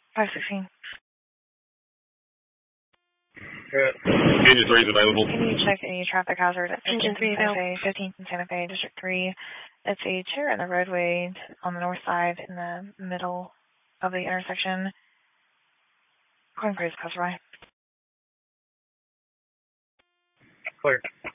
516. Engine 3 is available. Can you check a traffic hazard at Engine 3 available. 15th and Santa Fe, District 3? It's a chair in the roadway on the north side in the middle of the intersection. Calling Cruise, passerby. Clear.